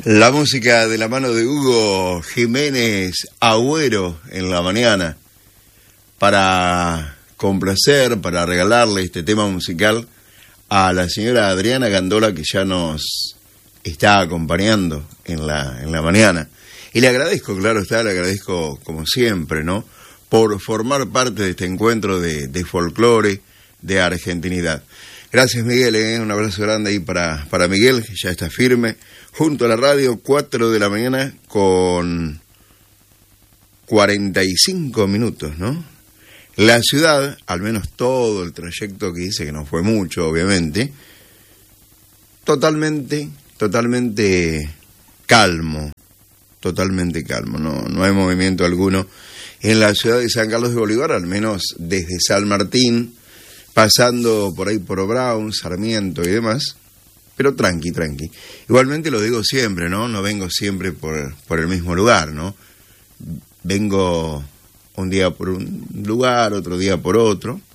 La música de la mano de Hugo Jiménez Agüero en la mañana, para complacer, para regalarle este tema musical a la señora Adriana Gandola, que ya nos está acompañando en la mañana. Y le agradezco, claro está, le agradezco como siempre, ¿no?, por formar parte de este encuentro de folclore, de argentinidad. Gracias, Miguel, un abrazo grande ahí para Miguel, que ya está firme, junto a la radio, 4 de la mañana con 45 minutos, ¿no? La ciudad, al menos todo el trayecto que hice, que no fue mucho, obviamente, totalmente calmo, no hay movimiento alguno en la ciudad de San Carlos de Bolívar, al menos desde San Martín, pasando por ahí por Brown, Sarmiento y demás, pero tranqui. Igualmente lo digo siempre, ¿no? No vengo siempre por el mismo lugar, ¿no? Vengo un día por un lugar, otro día por otro,